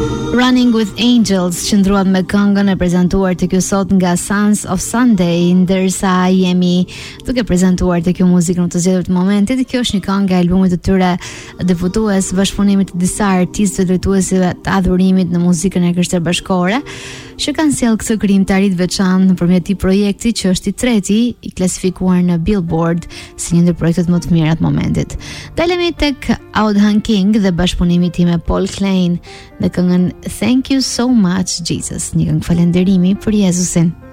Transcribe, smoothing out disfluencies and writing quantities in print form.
Running with Angels qëndruat me këngën e prezantuar të kjo sot nga Sons of Sunday, ndërsa jemi duke prezantuar të kjo muzikë në të zgjedhur të momentit. Kjo është një këngë e albumit të tyre debutues, bashkëpunimit të disa artistëve drejtuesive të adhurimit në muzikën e krishterë bashkore, që kanë sjellë këtë krijimtari të veçantë nëpërmjet këtij projekti që është i treti i klasifikuar në Billboard si një ndër projektet më të mira të momentit. Dalemi tek Audhan King dhe bashkëpunimi i tij me Paul Klein në këngën Thank You So Much Jesus, një këngë falënderimi për Jezusin.